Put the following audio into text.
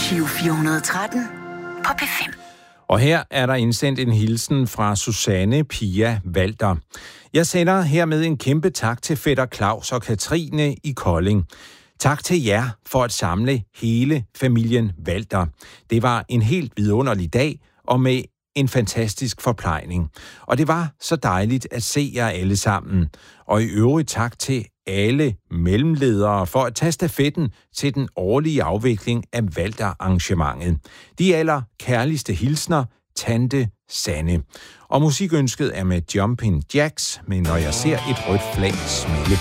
Giro 413 på P5. Og her er der indsendt en hilsen fra Susanne Pia Walter. Jeg sender hermed en kæmpe tak til fætter Claus og Katrine i Kolding. Tak til jer for at samle hele familien Walter. Det var en helt vidunderlig dag og med en fantastisk forplejning. Og det var så dejligt at se jer alle sammen. Og i øvrigt tak til alle mellemledere for at tage stafetten til den årlige afvikling af Walter-arrangementet. De allerkærligste hilsner, Tante Sanne. Og musikønsket er med Jumpin' Jacks, men når jeg ser et rødt flag smelle.